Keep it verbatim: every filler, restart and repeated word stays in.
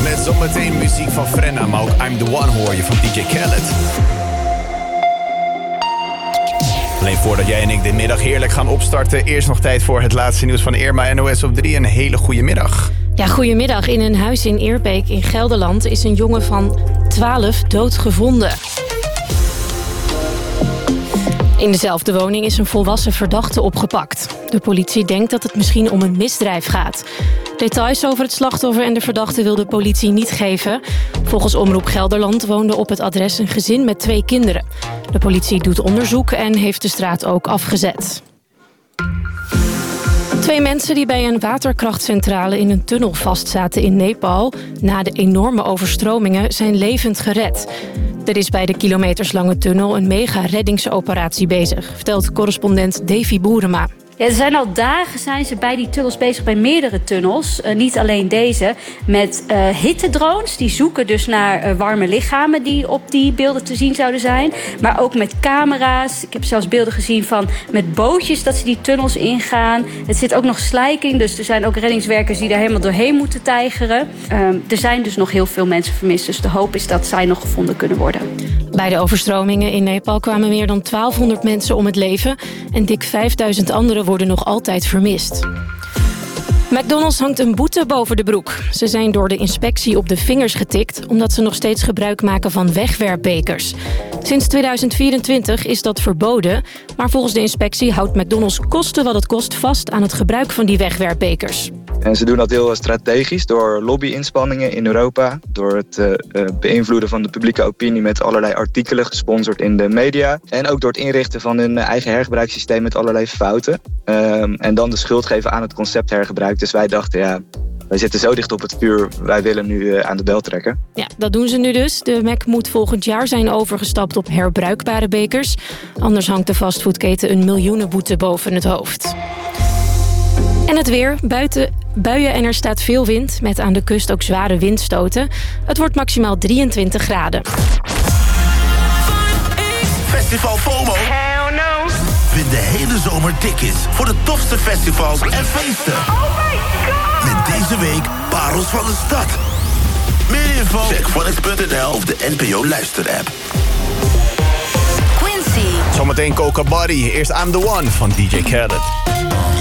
Met zometeen muziek van Frenna, maar ook I'm The One hoor je van D J Khaled. Alleen voordat jij en ik dit middag heerlijk gaan opstarten, eerst nog tijd voor het laatste nieuws van Irma N O S op drie. Een hele goede middag. Ja, goedemiddag. In een huis in Eerbeek in Gelderland is een jongen van twaalf doodgevonden. In dezelfde woning is een volwassen verdachte opgepakt. De politie denkt dat het misschien om een misdrijf gaat. Details over het slachtoffer en de verdachte wil de politie niet geven. Volgens Omroep Gelderland woonde op het adres een gezin met twee kinderen. De politie doet onderzoek en heeft de straat ook afgezet. Twee mensen die bij een waterkrachtcentrale in een tunnel vastzaten in Nepal na de enorme overstromingen zijn levend gered. Er is bij de kilometerslange tunnel een mega-reddingsoperatie bezig, vertelt correspondent Davy Boerema. Ja, er zijn al dagen zijn ze bij die tunnels bezig, bij meerdere tunnels. Uh, niet alleen deze, met uh, hittedrones. Die zoeken dus naar uh, warme lichamen die op die beelden te zien zouden zijn. Maar ook met camera's. Ik heb zelfs beelden gezien van met bootjes dat ze die tunnels ingaan. Het zit ook nog slijking, dus er zijn ook reddingswerkers die daar helemaal doorheen moeten tijgeren. Uh, er zijn dus nog heel veel mensen vermist, dus de hoop is dat zij nog gevonden kunnen worden. Bij de overstromingen in Nepal kwamen meer dan twaalfhonderd mensen om het leven en dik vijfduizend anderen worden nog altijd vermist. McDonald's hangt een boete boven de broek. Ze zijn door de inspectie op de vingers getikt omdat ze nog steeds gebruik maken van wegwerpbekers. Sinds tweeduizend vierentwintig is dat verboden, maar volgens de inspectie houdt McDonald's koste wat het kost vast aan het gebruik van die wegwerpbekers. En ze doen dat heel strategisch door lobby-inspanningen in Europa, door het uh, beïnvloeden van de publieke opinie met allerlei artikelen gesponsord in de media en ook door het inrichten van hun eigen hergebruikssysteem met allerlei fouten. Um, en dan de schuld geven aan het concept hergebruik. Dus wij dachten, ja, wij zitten zo dicht op het vuur, wij willen nu uh, aan de bel trekken. Ja, dat doen ze nu dus. De Mac moet volgend jaar zijn overgestapt op herbruikbare bekers. Anders hangt de fastfoodketen een miljoenenboete boven het hoofd. En het weer. Buiten buien en er staat veel wind, met aan de kust ook zware windstoten. Het wordt maximaal drieëntwintig graden. Festival FOMO. Hell no. Vind de hele zomer tickets voor de tofste festivals en feesten. Oh my god. Met deze week Parels van de Stad. Meer info? Check Fonex punt n l of de N P O luisterapp. Zometeen Coca Body. Eerst I'm The One van D J Khaled.